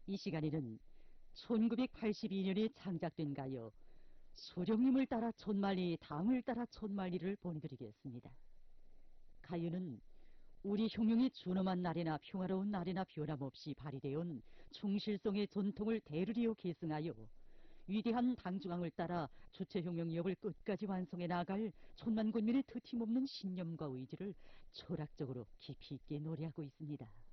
이 시간에는 1982년에 창작된 가요 소령님을 따라 촌말리 당을 따라 촌말리를 보내드리겠습니다. 가요는 우리 흉흉이 준엄한 날에나 평화로운 날에나 변함없이 발휘되어온 충실성의 전통을 대르리어 계승하여 위대한 당중앙을 따라 주체혁명역을 끝까지 완성해 나갈 촌만 군민의 터팀없는 신념과 의지를 철학적으로 깊이 있게 노래하고 있습니다.